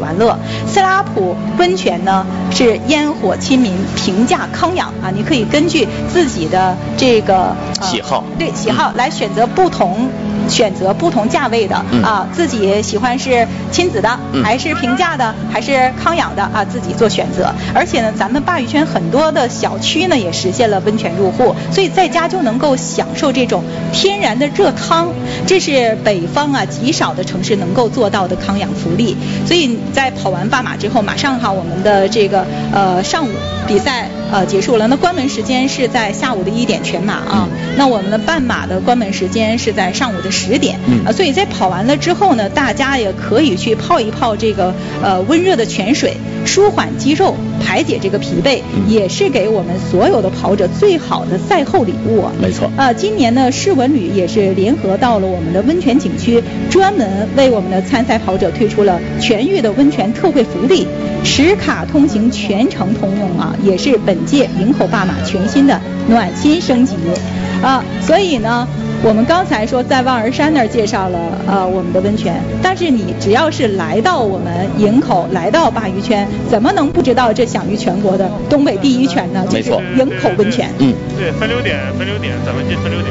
玩乐。斯拉普温泉呢是烟火亲民，平价康养啊，你可以根据自己的这个喜好， 对喜好来选择不同价位的啊，自己喜欢是亲子的，还是平价的，还是康养的啊，自己做选择。而且呢，咱们鲅鱼圈很多的小区呢也实现了温泉入户，所以在家就能够享受这种天然的热汤，这是北方啊极少的城市能够做到的康养福利。所以在跑完半马之后，马上哈我们的这个上午比赛结束了，那关门时间是在下午的1点全马啊，那我们的半马的关门时间是在上午的10点所以在跑完了之后呢，大家也可以去泡一泡这个温热的泉水，舒缓肌肉，排解这个疲惫，也是给我们所有的跑者最好的赛后礼物啊。 没错。 今年呢，世文旅也是联合到了我们的温泉景区，专门为我们的参赛跑者推出了全域的温泉特惠福利，10卡通行全程通用啊，也是本届营口半马全新的暖心升级所以呢，我们刚才说在望儿山那儿介绍了我们的温泉，但是你只要是来到我们营口，来到鲅鱼圈，怎么能不知道这享誉全国的东北第一泉呢？ 没错， 就是营口温泉。 对，分流点，咱们进分流点。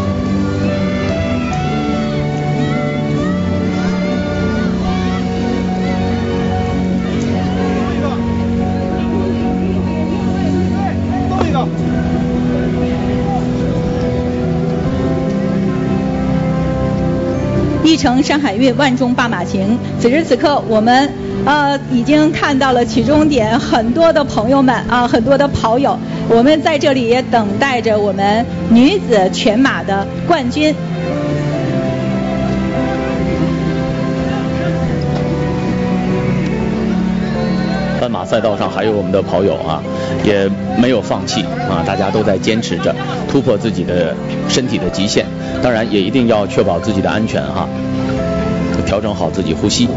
一程山海韵，万众罢马行。此时此刻，我们已经看到了起终点，很多的朋友们很多的跑友，我们在这里也等待着我们女子全马的冠军。 斑马赛道上还有我们的跑友也没有放弃大家都在坚持着突破自己的身体的极限，当然也一定要确保自己的安全调整好自己呼吸。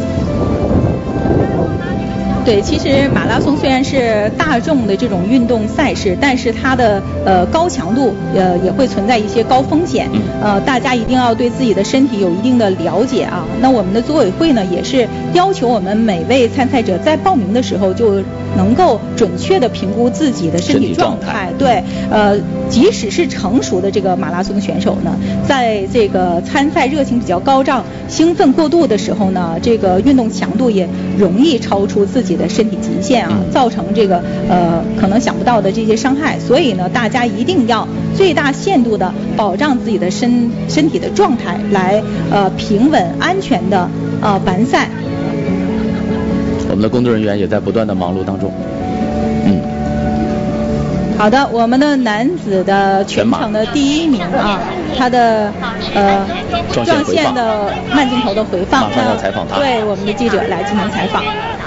对，其实马拉松虽然是大众的这种运动赛事，但是它的高强度也会存在一些高风险，大家一定要对自己的身体有一定的了解啊。那我们的组委会呢也是要求我们每位参赛者在报名的时候就能够准确的评估自己的身体状态。对，即使是成熟的这个马拉松选手呢，在这个参赛热情比较高涨、兴奋过度的时候呢，这个运动强度也容易超出自己的身体极限造成这个可能想不到的这些伤害。所以呢，大家一定要最大限度的保障自己的身体的状态，来平稳安全的完赛。 我们的工作人员也在不断的忙碌当中。 好的，我们的男子的全程的第1名他的撞线的慢镜头的回放， 马上要采访他， 对我们的记者来进行采访。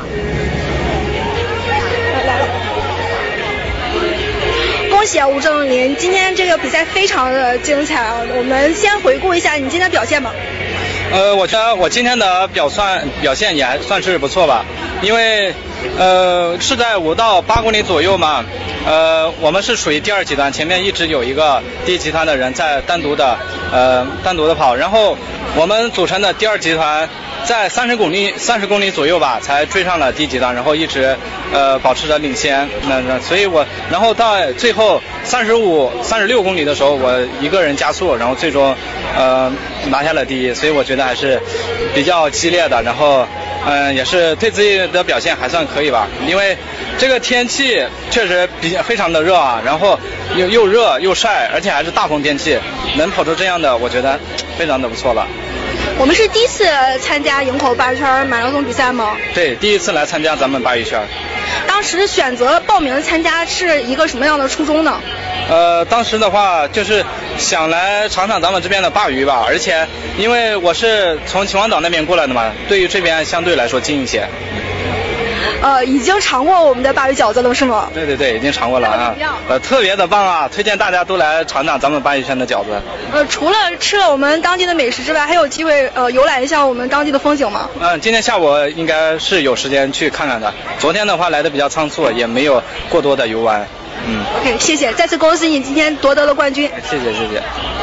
恭喜吴正林，今天这个比赛非常的精彩我们先回顾一下你今天的表现吧。 我觉得我今天的表现也还算是不错吧，因为是在5到8公里左右嘛，我们是属于第2集团，前面一直有一个第1集团的人在单独的跑，然后我们组成的第2集团在30公里左右吧才追上了第1集团，然后一直保持着领先。所以然后到最后36公里的时候，我一个人加速，然后最终拿下了第1，所以我觉得还是比较激烈的，然后也是对自己的表现还算可以吧，因为这个天气确实非常的热然后又热又晒，而且还是大风天气，能跑出这样的我觉得非常的不错了。 我们是第一次参加营口鲅鱼圈马拉松比赛吗？ 对，第一次来参加咱们鲅鱼圈。 当时选择报名参加是一个什么样的初衷呢？ 当时的话就是想来尝尝咱们这边的鲅鱼吧，而且因为我是从秦皇岛那边过来的嘛，对于这边相对来说近一些。 已经尝过我们的鲅鱼饺子了是吗？ 对，已经尝过了特别的棒推荐大家都来尝尝咱们鲅鱼圈的饺子。 除了吃了我们当地的美食之外，还有机会游览一下我们当地的风景吗？ 今天下午应该是有时间去看看的，昨天的话来的比较仓促，也没有过多的游玩。 OK， 谢谢，再次恭喜你今天夺得了冠军。 谢谢。